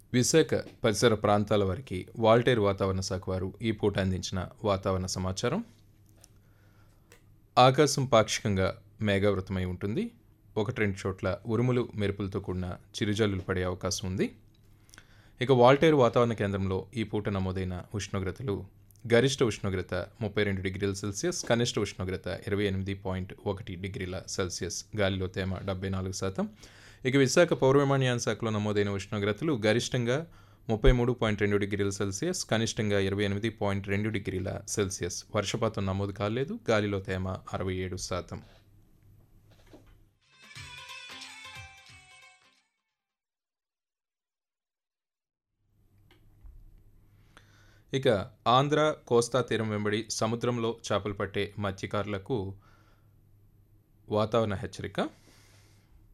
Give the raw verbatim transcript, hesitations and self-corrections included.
విశాఖ పరిసర ప్రాంతాల వారికి వాల్టేర్ వాతావరణ శాఖ వారు ఈ పూట అందించిన వాతావరణ సమాచారం. ఆకాశం పాక్షికంగా మేఘావృతమై ఉంటుంది. ఒకటి రెండు చోట్ల ఉరుములు మెరుపులతో కూడిన చిరుజల్లులు పడే అవకాశం ఉంది. ఇక వాల్టేర్ వాతావరణ కేంద్రంలో ఈ పూట నమోదైన ఉష్ణోగ్రతలు: గరిష్ట ఉష్ణోగ్రత ముప్పై రెండు డిగ్రీల సెల్సియస్, కనిష్ట ఉష్ణోగ్రత ఇరవై ఎనిమిది పాయింట్ ఒకటి డిగ్రీల సెల్సియస్, గాలిలో తేమ డెబ్బై నాలుగు శాతం. ఇక విశాఖ పౌర విమానయాన శాఖలో నమోదైన ఉష్ణోగ్రతలు: గరిష్టంగా ముప్పై మూడు పాయింట్ రెండు డిగ్రీల సెల్సియస్, కనిష్టంగా ఇరవై ఎనిమిది పాయింట్ రెండు డిగ్రీల సెల్సియస్. వర్షపాతం నమోదు కాలేదు. గాలిలో తేమ అరవై ఏడు శాతం. ఇక ఆంధ్ర కోస్తా తీరం వెంబడి సముద్రంలో చేపలు పట్టే మత్స్యకారులకు వాతావరణ హెచ్చరిక.